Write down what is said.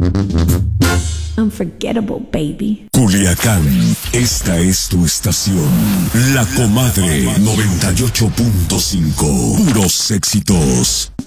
Unforgettable, baby. Culiacán, esta es tu estación. La Comadre 98.5. Puros éxitos.